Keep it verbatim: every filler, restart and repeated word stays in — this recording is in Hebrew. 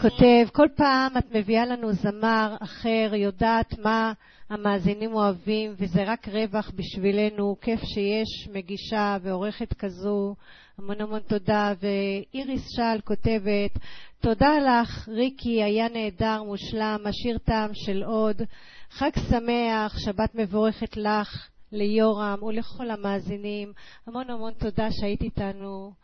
כותב, כל פעם את מביאה לנו זמר אחר, יודעת מה המאזינים אוהבים, וזה רק רווח בשבילנו, כיף שיש מגישה ועורכת כזו, המון המון תודה. ואיריס שאל כותבת, תודה לך ריקי, היה נהדר, מושלם, משאיר טעם של עוד, חג שמח, שבת מבורכת לך, ליורם ולכל המאזינים, המון המון תודה שהיית איתנו.